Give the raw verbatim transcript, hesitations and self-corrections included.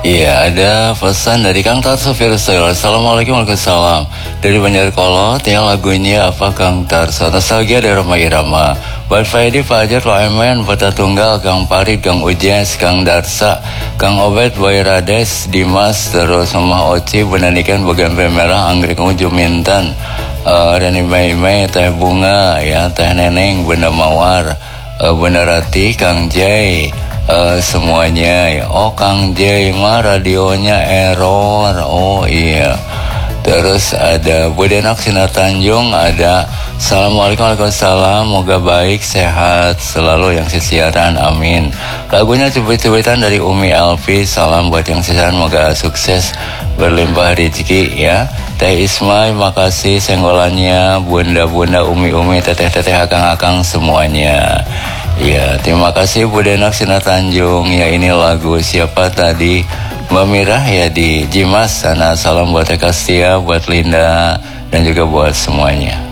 Iya, ada pesan dari Kang Tarso Virusel. Assalamualaikum warahmatullahi wabarakatuh. Dari Banjarkolot, yang lagunya apa Kang Tarso? Nostalgia dari Roma Irama. Buat Faidi, Fajar, Loemen, Peta Tunggal, Kang Parit, Kang Ujes, Kang Darsa, Kang Obed, Boy Rades, Dimas, terus Mama Oci, Benanikan, Bagian Merah, Anggrek Uju Mintan, uh, Reni Mei Mei, Teh Bunga, ya, Teh Neneng, Benda Mawar, uh, Benda Rati, Kang Jai, Uh, semuanya ya. Oh Kang Jai mah radionya error. Oh iya. Terus ada Budenak Sinar Tanjung, ada Assalamualaikum warahmatullahi wabarakatuh. Moga baik sehat selalu yang sisiaran, amin. Lagunya cubit-cubitan dari Umi Elvi. Salam buat yang sisiaran, moga sukses berlimpah rezeki ya. Teh Ismail, makasih senggolannya. Bunda-bunda, umi-umi, teteh-teteh, akang-akang semuanya. Ya, terima kasih Bu Denak Sinar Tanjung. Ya, ini lagu siapa tadi? Mbak Mirah ya di Jimas sana. Salam buat Eka Setia, buat Linda, dan juga buat semuanya.